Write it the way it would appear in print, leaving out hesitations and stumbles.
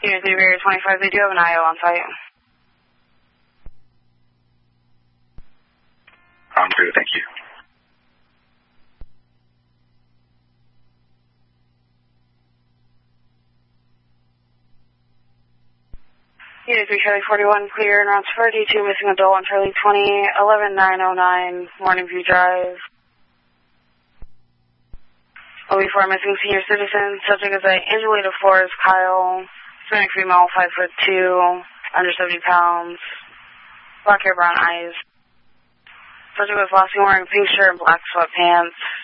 Unit 3 Barrier 25, they do have an IO on site. I'm good, thank you. Unit 3 Charlie 41, clear and routes for D2, missing adult on Charlie 20, 11909, Morning View Drive. OB4 missing senior citizen, subject is Angelita Flores Kyle, Hispanic female, 5'2", under 70 pounds, black hair, brown eyes. Subject was last seen wearing a pink shirt and black sweatpants.